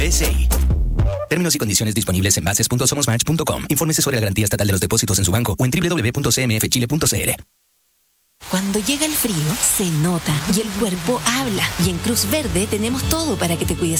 SI. Términos y condiciones disponibles en bases.somosmatch.com. Infórmese sobre la garantía estatal de los depósitos en su banco o en www.cmfchile.cl. Cuando llega el frío, se nota y el cuerpo habla. Y en Cruz Verde tenemos todo para que te cuides